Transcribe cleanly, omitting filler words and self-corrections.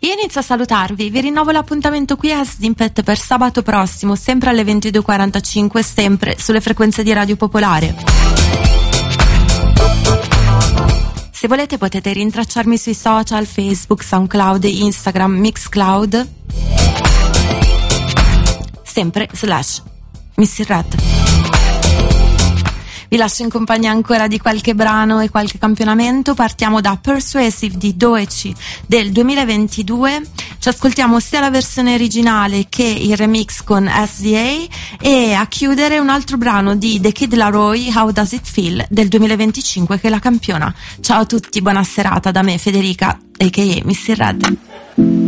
Io inizio a salutarvi, vi rinnovo l'appuntamento qui a Snippet per sabato prossimo, sempre alle 22:45, sempre sulle frequenze di Radio Popolare. Se volete potete rintracciarmi sui social, Facebook, SoundCloud, Instagram, Mixcloud, sempre /Missy-Rat. Vi lascio in compagnia ancora di qualche brano e qualche campionamento. Partiamo da Persuasive di Doechii del 2022. Ci ascoltiamo sia la versione originale che il remix con SZA, e a chiudere un altro brano di The Kid Laroi, How Does It Feel del 2025, che la campiona. Ciao a tutti, buona serata da me Federica, a.k.a. Missy-Rat.